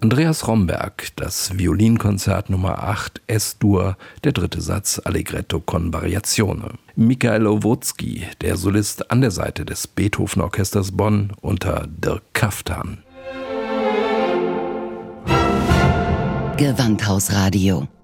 Andreas Romberg, das Violinkonzert Nummer 8 S-Dur, der dritte Satz Allegretto con Variazione. Michael Owocki, der Solist an der Seite des Beethoven-Orchesters Bonn unter Dirk Kaftan. Gewandhausradio